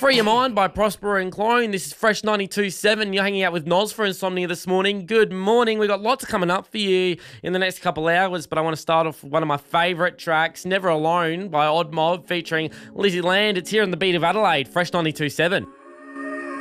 Free Your Mind by Prosper and Clone. This is Fresh 92.7. You're hanging out with Noz for Insomnia this morning. Good morning. We've got lots coming up for you in the next couple hours, but I want to start off with one of my favourite tracks, Never Alone by Odd Mob featuring Lizzie Land. It's here on the beat of Adelaide, Fresh 92.7.